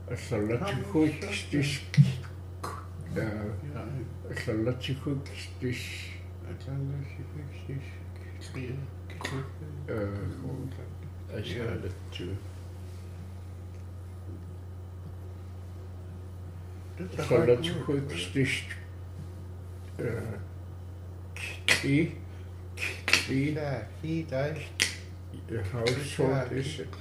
Salatihuikstis household is it?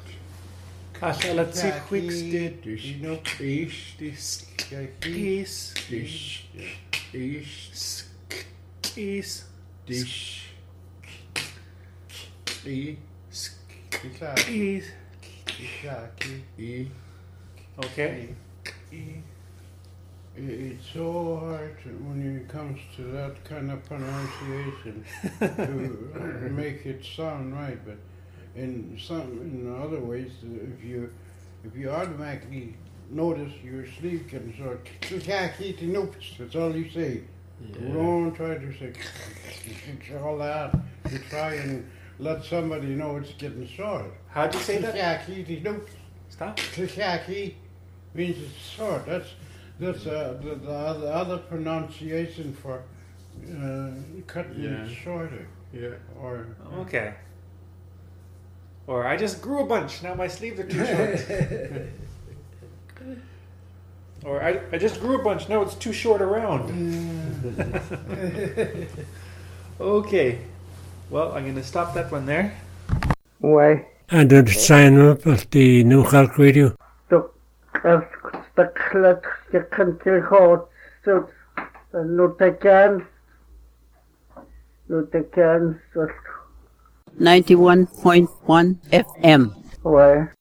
Okay. It's so hard when it comes to that kind of pronunciation to make it sound right, but in other ways, if you automatically notice your sleep can sort that's all you say. Yeah. Don't try to say all that. You try and let somebody know it's getting short. How'd you say that? Stop. Means it's short. That's the other pronunciation for cutting it shorter. Yeah. Or Okay. Or I just grew a bunch. Now my sleeves are too short. Or I just grew a bunch. Now it's too short around. Okay. Well, I'm going to stop that one there. Why? And to sign up at the New Halk Radio. The country hot so Lutakan 91.1 FM. Why?